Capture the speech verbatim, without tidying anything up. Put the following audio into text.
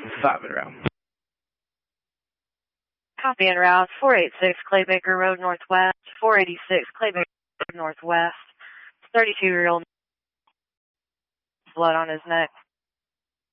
Five en route. Copy en route, four eighty-six Claybaker Road Northwest, four eighty-six Claybaker Road Northwest, thirty-two-year-old blood on his neck.